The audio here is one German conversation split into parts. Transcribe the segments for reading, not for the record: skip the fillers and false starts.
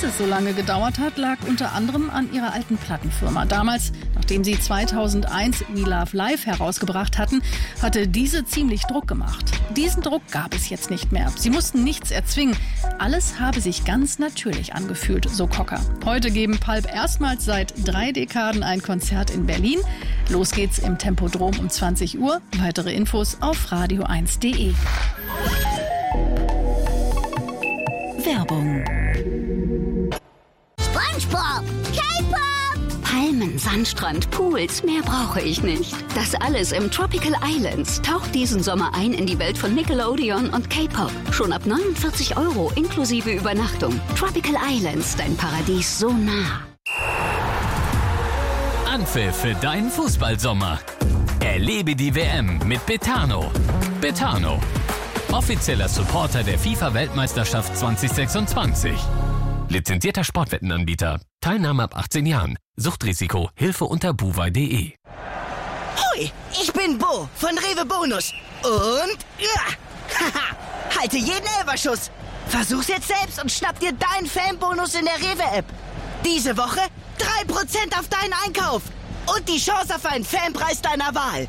Dass es so lange gedauert hat, lag unter anderem an ihrer alten Plattenfirma. Damals, nachdem sie 2001 We Love Life herausgebracht hatten, hatte diese ziemlich Druck gemacht. Diesen Druck gab es jetzt nicht mehr. Sie mussten nichts erzwingen. Alles habe sich ganz natürlich angefühlt, so Cocker. Heute geben Pulp erstmals seit 3 Dekaden ein Konzert in Berlin. Los geht's im Tempodrom um 20 Uhr. Weitere Infos auf radio1.de. Werbung. SpongeBob, K-Pop, Palmen, Sandstrand, Pools, mehr brauche ich nicht. Das alles im Tropical Islands. Taucht diesen Sommer ein in die Welt von Nickelodeon und K-Pop. Schon ab 49 € inklusive Übernachtung. Tropical Islands, dein Paradies so nah. Anpfiff für deinen Fußballsommer. Erlebe die WM mit Betano. Betano, offizieller Supporter der FIFA-Weltmeisterschaft 2026. Lizenzierter Sportwettenanbieter. Teilnahme ab 18 Jahren. Suchtrisiko. Hilfe unter buwei.de. Hoi, ich bin Bo von Rewe Bonus. Und haha, halte jeden Elferschuss. Versuch's jetzt selbst und schnapp dir deinen Fanbonus in der Rewe-App. Diese Woche 3% auf deinen Einkauf. Und die Chance auf einen Fanpreis deiner Wahl.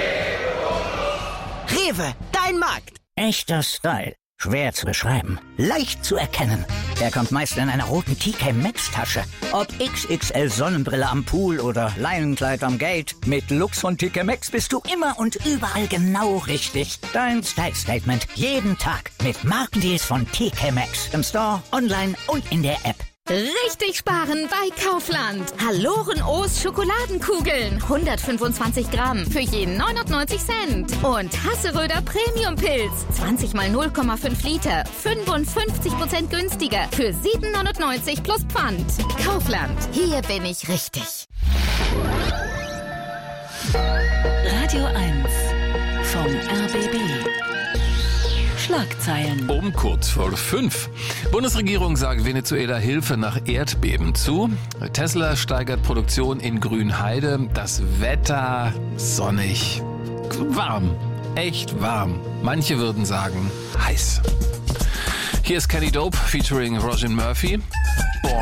Rewe, dein Markt. Echter Style. Schwer zu beschreiben. Leicht zu erkennen. Er kommt meist in einer roten TK Maxx Tasche. Ob XXL Sonnenbrille am Pool oder Leinenkleid am Gate. Mit Lux von TK Maxx bist du immer und überall genau richtig. Dein Style Statement. Jeden Tag. Mit Markendeals von TK Maxx. Im Store, online und in der App. Richtig sparen bei Kaufland. Hallorenoos Schokoladenkugeln. 125 Gramm für jeden 99 Cent. Und Hasseröder Premium-Pilz. 20 mal 0,5 Liter. 55% günstiger. Für 7,99 plus Pfand. Kaufland. Hier bin ich richtig. Radio 1 vom RBB. Schlagzeilen. Um kurz vor 5. Bundesregierung sagt Venezuela Hilfe nach Erdbeben zu. Tesla steigert Produktion in Grünheide. Das Wetter sonnig. Warm. Echt warm. Manche würden sagen heiß. Hier ist Kenny Dope featuring Roisin Murphy.